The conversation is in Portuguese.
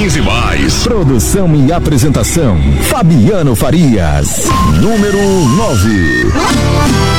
15 mais. Produção e apresentação, Fabiano Farias. Número 9.